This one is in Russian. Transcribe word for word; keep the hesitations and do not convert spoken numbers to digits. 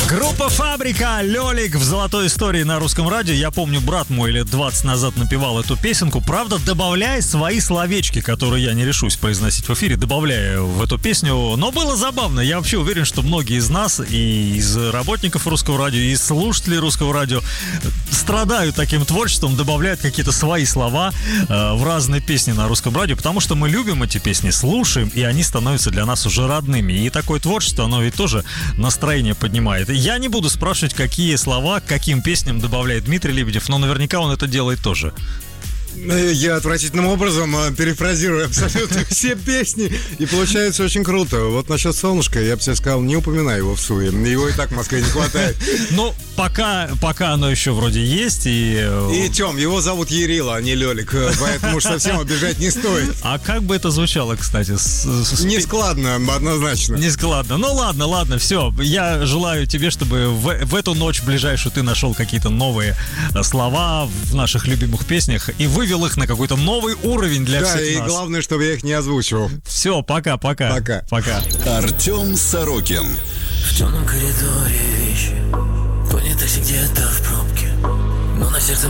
Группа «Фабрика», «Лёлик» в золотой истории на русском радио. Я помню, брат мой лет двадцать назад напевал эту песенку, правда, добавляя свои словечки, которые я не решусь произносить в эфире, добавляя в эту песню. Но было забавно. Я вообще уверен, что многие из нас, и из работников русского радио, и из слушателей русского радио страдают таким творчеством, добавляют какие-то свои слова э, в разные песни на русском радио, потому что мы любим эти песни, слушаем, и они становятся для нас уже родными. И такое творчество, оно ведь тоже настроение поднимает. Я не буду спрашивать, какие слова к каким песням добавляет Дмитрий Лебедев, но наверняка он это делает тоже. Я отвратительным образом перефразирую абсолютно все песни, и получается очень круто. Вот насчет «Солнышка» я бы тебе сказал, не упоминай его в суе. Его и так в Москве не хватает. Ну, пока, пока оно еще вроде есть. И... и Тём, его зовут Ярила, а не Лёлик, поэтому уж совсем обижать не стоит. А как бы это звучало, кстати? С, с... Нескладно, однозначно. Нескладно. Ну ладно, ладно, все. Я желаю тебе, чтобы в, в эту ночь ближайшую ты нашел какие-то новые слова в наших любимых песнях и вывел их на какой-то новый уровень для да, всех и нас. Главное, чтобы я их не озвучивал. Все, пока-пока. Пока. Пока. Артем Сорокин. В темном коридоре вещи, понятых где-то в пробке, но на сердце